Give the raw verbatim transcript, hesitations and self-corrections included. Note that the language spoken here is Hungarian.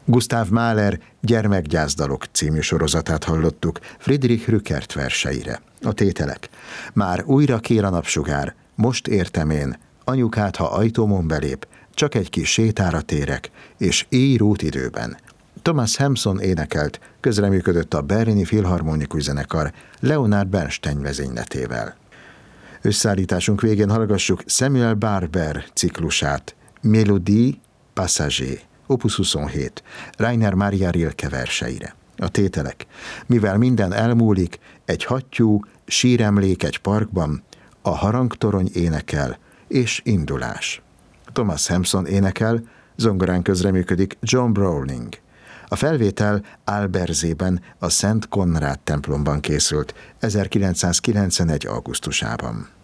Gustav Mahler Gyermekgyászdalok című sorozatát hallottuk Friedrich Rückert verseire. A tételek: Már újra kér a napsugár, most értem én, anyukát, ha ajtómon belép, csak egy kis sétára térek, és éjrút időben. Thomas Hampson énekelt, közreműködött a Berlini Filharmonikus Zenekar Leonard Bernstein vezényletével. Összeállításunk végén hallgassuk Samuel Barber ciklusát, Mélodie Passager, opus huszonhét, Rainer Maria Rilke verseire. A tételek: Mivel minden elmúlik, egy hattyú, síremlék egy parkban, a harangtorony énekel, és indulás. Thomas Hampson énekel, zongorán közreműködik John Browning. A felvétel Alberzében, a Szent Konrád templomban készült ezerkilencszázkilencvenegy. augusztusában.